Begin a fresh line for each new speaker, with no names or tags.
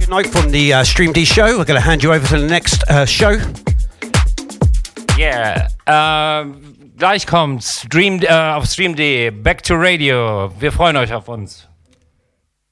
Good night from the Stream D show. We're going to hand you over to the next show.
Yeah, gleich kommt's. Auf Stream D, Back to Radio. Wir freuen euch auf uns.